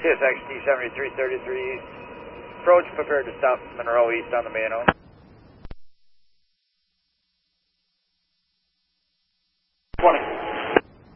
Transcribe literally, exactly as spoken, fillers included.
T S X T seventy-three thirty-three East. Approach, prepared to stop Monroe East on the Mano.